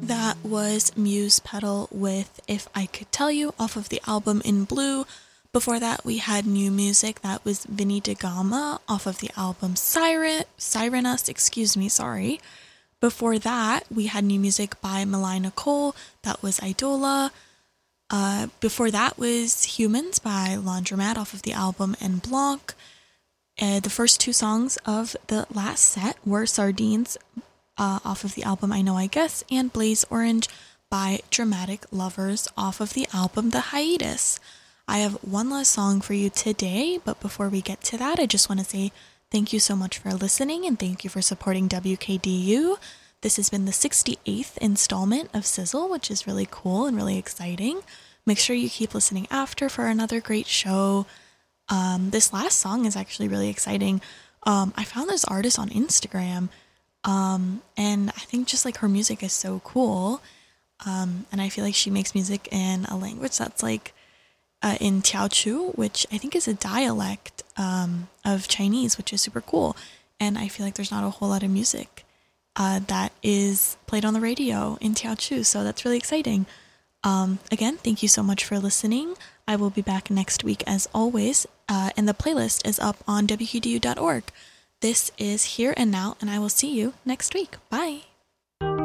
That was Muse Petal with If I Could Tell You off of the album In Blue. Before that, we had new music. That was Vinny DeGama off of the album Sirenus, sorry. Before that, we had new music by Melina Cole. That was Idola. Before that was Humans by Laundromat off of the album En Blanc. The first two songs of the last set were Sardines off of the album I Know I Guess, and Blaze Orange by Dramatic Lovers off of the album The Hiatus. I have one last song for you today, but before we get to that, I just want to say thank you so much for listening and thank you for supporting WKDU. This has been the 68th installment of Sizzle, which is really cool and really exciting. Make sure you keep listening after for another great show. This last song is actually really exciting. I found this artist on Instagram, and I think just like her music is so cool. And I feel like she makes music in a language that's like in Teochew, which I think is a dialect of Chinese, which is super cool. And I feel like there's not a whole lot of music that is played on the radio in Teochew, so that's really exciting. Again, thank you so much for listening. I will be back next week as always, and the playlist is up on wqdu.org. This is Here and Now, and I will see you next week. Bye!